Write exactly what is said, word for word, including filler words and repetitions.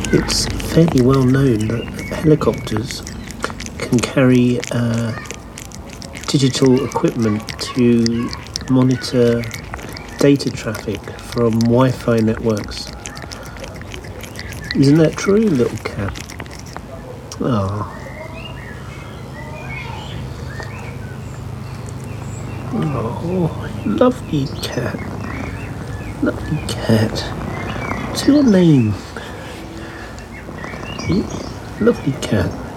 It's fairly well known that helicopters can carry uh, digital equipment to monitor data traffic from Wi-Fi networks. Isn't that true, little cat? Oh. Oh, lovely cat. Lovely cat. What's your name? Lovely cat.